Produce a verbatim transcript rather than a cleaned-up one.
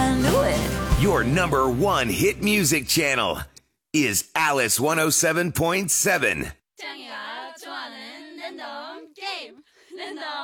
I knew it. Your number one hit music channel is Alice one oh seven point seven. 짱이가 좋아하는 랜덤 게임 랜덤